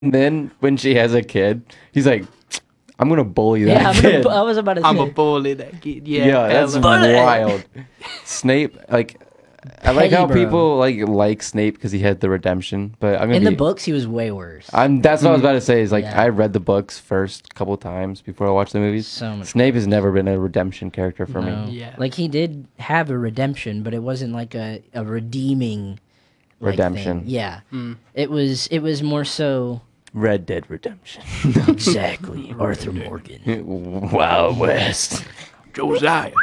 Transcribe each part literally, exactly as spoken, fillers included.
And then when she has a kid, he's like, I'm going to bully that Yeah, I'm kid. gonna, I was about to I'm say. a bully that kid. Yeah, Yeah, that's hella. wild. Snape, like, I like Petty, how bro. people like like Snape because he had the redemption, but I'm gonna In be, the books, he was way worse. I'm that's what I was about to say. Is like Yeah. I read the books first couple times before I watched the movies. So much Snape has never been a redemption character for No. me. Yeah. Like he did have a redemption, but it wasn't like a, a redeeming like, Redemption. thing. Yeah. Mm. It was it was more so Red Dead Redemption. exactly Arthur Morgan. Wild West. Josiah.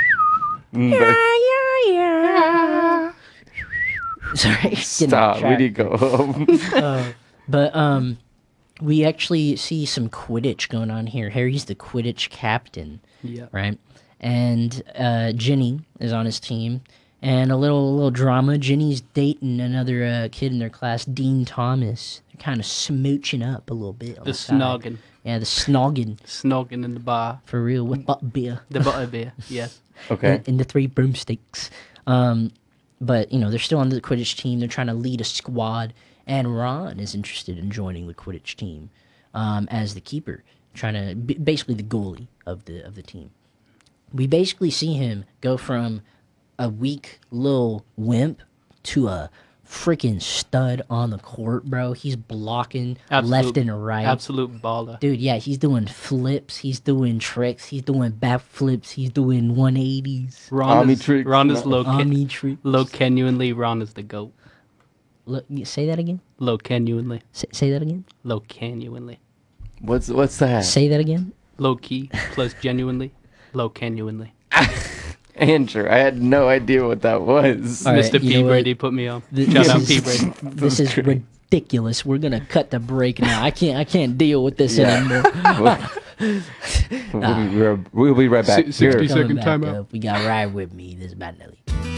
Sorry. getting off Stop. We track. need to go home. Uh, but um we actually see some Quidditch going on here. Harry's the Quidditch captain, Yeah. right? And uh, Ginny is on his team. And a little little drama. Ginny's dating another uh, kid in their class, Dean Thomas. They're kind of smooching up a little bit. On The the side. snogging. Yeah, the snogging. Snogging in the bar. For real, with butt beer. The butterbeer. Yes. Okay. And, and the three broomsticks. Um, but, you know, they're still on the Quidditch team. They're trying to lead a squad. And Ron is interested in joining the Quidditch team um, as the keeper, trying to b- basically the goalie of the of the team. We basically see him go from a weak little wimp to a freaking stud on the court, bro. He's blocking left and right. Absolute baller. Dude, yeah, he's doing flips, he's doing tricks, he's doing backflips, he's doing one eighties. Ron is, Omnitrix. Ron is low, Omni tricks. low genuinely. Ron is the goat. Look, you- say that again. Low genuinely. Say, say that again. Low genuinely. What's what's that? Say that again. Low key plus genuinely. Low genuinely. Andrew, I had no idea what that was. All right, Mister you P know what? Brady put me on. Th- Shout this out is- P Brady. This is great. ridiculous. We're gonna cut the break now. I can't. I can't deal with this Yeah. anymore. we'll, be, we'll be right back. Si- sixty Here. second Coming back timeout. up, we got Ride With Me. This is Bad Nelly.